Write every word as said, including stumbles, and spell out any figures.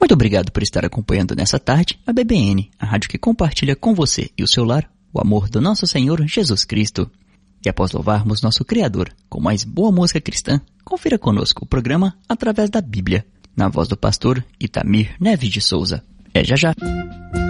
Muito obrigado por estar acompanhando nessa tarde a B B N, a rádio que compartilha com você e o seu lar o amor do nosso Senhor Jesus Cristo. E após louvarmos nosso Criador com mais boa música cristã, confira conosco o programa Através da Bíblia, na voz do pastor Itamir Neves de Souza. É já já!